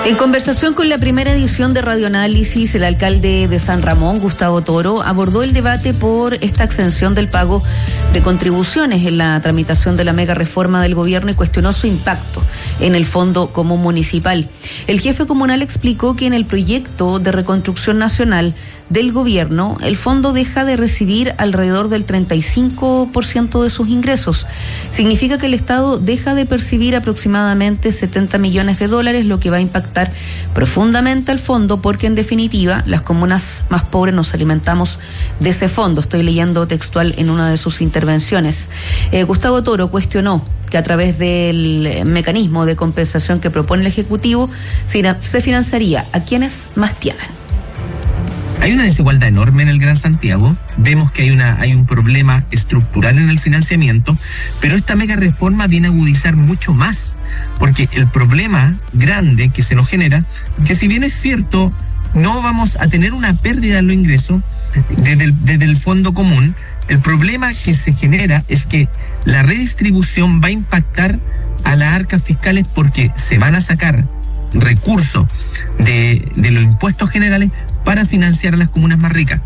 En conversación con la primera edición de Radioanálisis, el alcalde de San Ramón, Gustavo Toro, abordó el debate por esta exención del pago de contribuciones en la tramitación de la mega reforma del gobierno y cuestionó su impacto en el Fondo Común Municipal. El jefe comunal explicó que en el proyecto de reconstrucción nacional del gobierno, el fondo deja de recibir alrededor del 35% de sus ingresos. Significa que el Estado deja de percibir aproximadamente $70 millones, lo que va a impactar profundamente al fondo, porque en definitiva las comunas más pobres nos alimentamos de ese fondo. Estoy leyendo textual en una de sus intervenciones. Gustavo Toro cuestionó que a través del mecanismo de compensación que propone el Ejecutivo se financiaría a quienes más tienen. Hay una desigualdad enorme en el Gran Santiago. Vemos que hay un problema estructural en el financiamiento, pero esta mega reforma viene a agudizar mucho más, porque el problema grande que se nos genera, que si bien es cierto, no vamos a tener una pérdida en los ingresos desde el fondo común, el problema que se genera es que la redistribución va a impactar a las arcas fiscales, porque se van a sacar recursos de los impuestos generales para financiar a las comunas más ricas.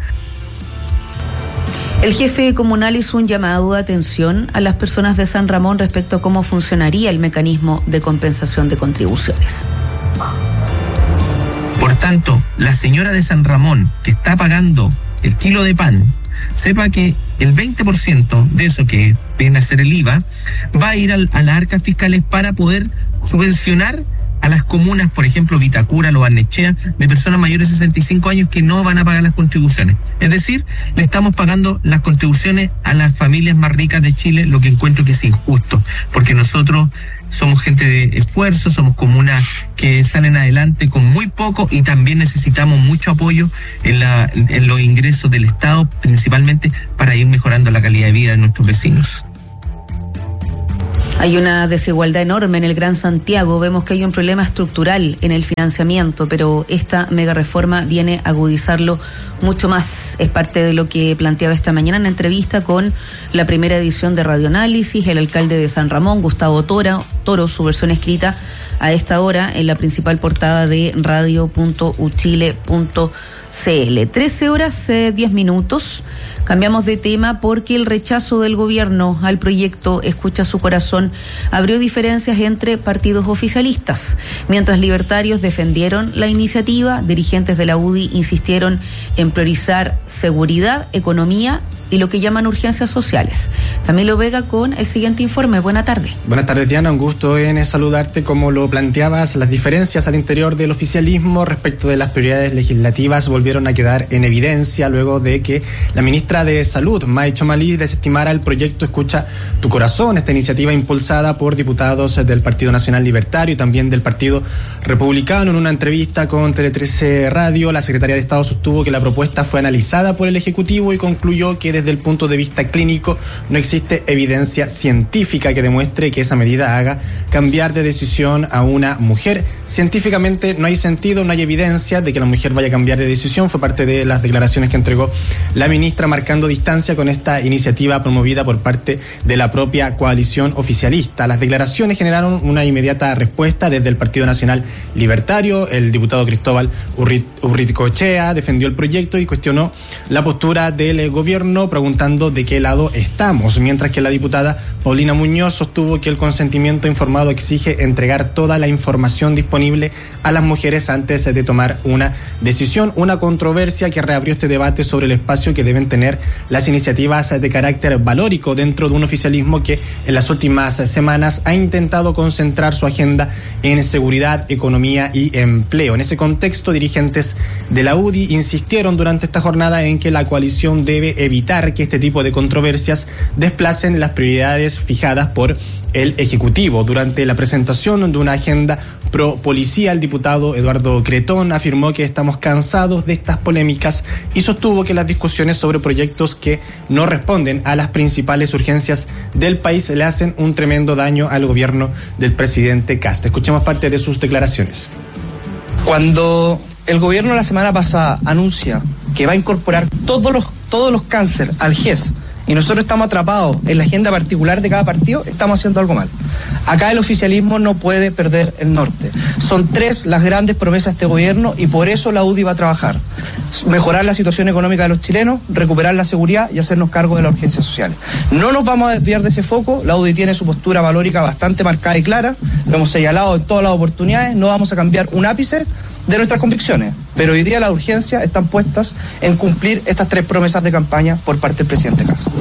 El jefe comunal hizo un llamado de atención a las personas de San Ramón respecto a cómo funcionaría el mecanismo de compensación de contribuciones. Por tanto, la señora de San Ramón que está pagando el kilo de pan, sepa que el 20% de eso, que viene a ser el IVA, va a ir a las arcas fiscales para poder subvencionar a las comunas, por ejemplo, Vitacura, Lo Barnechea, de personas mayores de 65 años que no van a pagar las contribuciones. Es decir, le estamos pagando las contribuciones a las familias más ricas de Chile, lo que encuentro que es injusto, porque nosotros somos gente de esfuerzo, somos comunas que salen adelante con muy poco y también necesitamos mucho apoyo en los ingresos del Estado, principalmente para ir mejorando la calidad de vida de nuestros vecinos. Hay una desigualdad enorme en el Gran Santiago. Vemos que hay un problema estructural en el financiamiento, pero esta mega reforma viene a agudizarlo mucho más. Es parte de lo que planteaba esta mañana en entrevista con la primera edición de Radioanálisis el alcalde de San Ramón, Gustavo Toro, su versión escrita a esta hora en la principal portada de radio.uchile.cl. 13:10. Cambiamos de tema porque el rechazo del gobierno al proyecto Escucha su Corazón abrió diferencias entre partidos oficialistas. Mientras libertarios defendieron la iniciativa, dirigentes de la UDI insistieron en priorizar seguridad, economía y lo que llaman urgencias sociales. Camilo Vega con el siguiente informe. Buenas tardes. Buenas tardes, Diana. Un gusto en saludarte. Como lo planteabas, las diferencias al interior del oficialismo respecto de las prioridades legislativas volvieron a quedar en evidencia luego de que la ministra de Salud, May Chomalí, desestimara el proyecto Escucha tu Corazón, esta iniciativa impulsada por diputados del Partido Nacional Libertario y también del Partido Republicano. En una entrevista con Tele 13 Radio, la secretaria de Estado sostuvo que la propuesta fue analizada por el Ejecutivo y concluyó que desde el punto de vista clínico no existe evidencia científica que demuestre que esa medida haga cambiar de decisión a una mujer. Científicamente no hay sentido, no hay evidencia de que la mujer vaya a cambiar de decisión. Fue parte de las declaraciones que entregó la ministra, marcando distancia con esta iniciativa promovida por parte de la propia coalición oficialista. Las declaraciones generaron una inmediata respuesta desde el Partido Nacional Libertario. El diputado Cristóbal Urriticoechea defendió el proyecto y cuestionó la postura del gobierno, preguntando de qué lado estamos, mientras que la diputada Paulina Muñoz sostuvo que el consentimiento informado exige entregar toda la información disponible a las mujeres antes de tomar una decisión, una controversia que reabrió este debate sobre el espacio que deben tener las iniciativas de carácter valórico dentro de un oficialismo que en las últimas semanas ha intentado concentrar su agenda en seguridad, economía y empleo. En ese contexto, dirigentes de la UDI insistieron durante esta jornada en que la coalición debe evitar que este tipo de controversias desplacen las prioridades fijadas por el Ejecutivo. Durante la presentación de una agenda pro policía, el diputado Eduardo Cretón afirmó que estamos cansados de estas polémicas y sostuvo que las discusiones sobre proyectos que no responden a las principales urgencias del país le hacen un tremendo daño al gobierno del presidente Kast. Escuchemos parte de sus declaraciones. Cuando el gobierno la semana pasada anuncia que va a incorporar todos los cánceres al GES y nosotros estamos atrapados en la agenda particular de cada partido, estamos haciendo algo mal. Acá el oficialismo no puede perder el norte. Son 3 las grandes promesas de este gobierno y por eso la UDI va a trabajar. Mejorar la situación económica de los chilenos, recuperar la seguridad y hacernos cargo de las urgencias sociales. No nos vamos a desviar de ese foco, la UDI tiene su postura valórica bastante marcada y clara, lo hemos señalado en todas las oportunidades, no vamos a cambiar un ápice de nuestras convicciones, pero hoy día las urgencias están puestas en cumplir estas 3 promesas de campaña por parte del presidente Kast.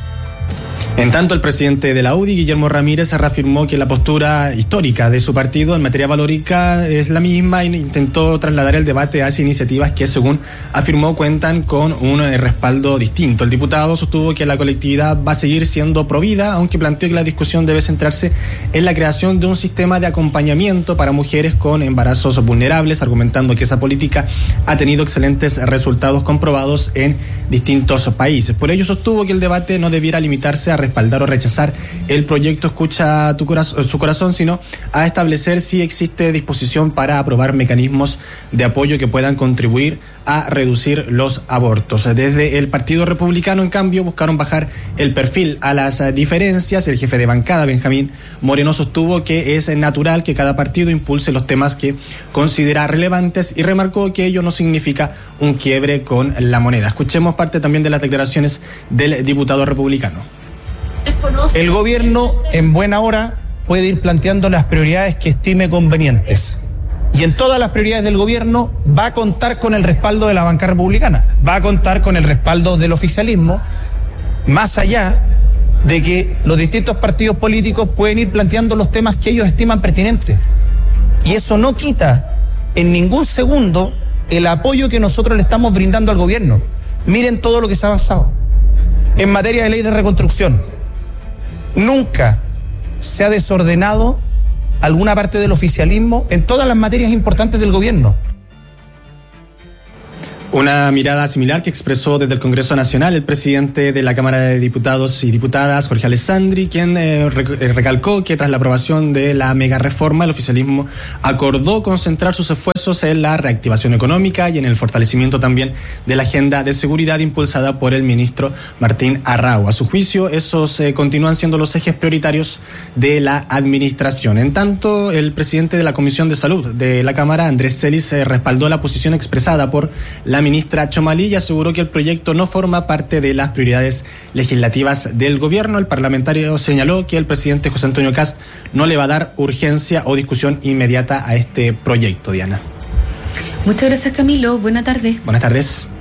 En tanto, el presidente de la UDI, Guillermo Ramírez, reafirmó que la postura histórica de su partido en materia valórica es la misma e intentó trasladar el debate hacia iniciativas que, según afirmó, cuentan con un respaldo distinto. El diputado sostuvo que la colectividad va a seguir siendo provida, aunque planteó que la discusión debe centrarse en la creación de un sistema de acompañamiento para mujeres con embarazos vulnerables, argumentando que esa política ha tenido excelentes resultados comprobados en distintos países. Por ello sostuvo que el debate no debiera limitarse a respaldar o rechazar el proyecto Escucha su corazón, sino a establecer si existe disposición para aprobar mecanismos de apoyo que puedan contribuir a reducir los abortos. Desde el Partido Republicano, en cambio, buscaron bajar el perfil a las diferencias. El jefe de bancada, Benjamín Moreno, sostuvo que es natural que cada partido impulse los temas que considera relevantes y remarcó que ello no significa un quiebre con la moneda. Escuchemos parte también de las declaraciones del diputado republicano. El gobierno, en buena hora, puede ir planteando las prioridades que estime convenientes. Y en todas las prioridades del gobierno va a contar con el respaldo de la banca republicana, va a contar con el respaldo del oficialismo, más allá de que los distintos partidos políticos pueden ir planteando los temas que ellos estiman pertinentes. Y eso no quita en ningún segundo el apoyo que nosotros le estamos brindando al gobierno. Miren todo lo que se ha avanzado. En materia de ley de reconstrucción, nunca se ha desordenado alguna parte del oficialismo en todas las materias importantes del gobierno. Una mirada similar que expresó desde el Congreso Nacional el presidente de la Cámara de Diputados y Diputadas, Jorge Alessandri, quien recalcó que tras la aprobación de la mega reforma, el oficialismo acordó concentrar sus esfuerzos en la reactivación económica y en el fortalecimiento también de la agenda de seguridad impulsada por el ministro Martín Arrau. A su juicio, esos continúan siendo los ejes prioritarios de la administración. En tanto, el presidente de la Comisión de Salud de la Cámara, Andrés Celis, respaldó la posición expresada por la ministra Chomalí y aseguró que el proyecto no forma parte de las prioridades legislativas del gobierno. El parlamentario señaló que el presidente José Antonio Kast no le va a dar urgencia o discusión inmediata a este proyecto. Diana. Muchas gracias, Camilo. Buenas tardes. Buenas tardes.